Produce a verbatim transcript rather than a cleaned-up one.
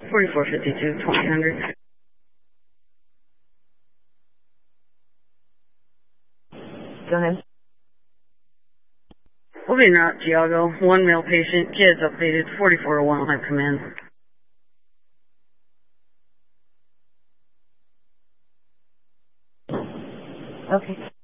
forty-four fifty-two, twenty hundred. Go ahead. Moving route, Giago. One male patient. Kids updated. forty-four oh one will have come in. Okay.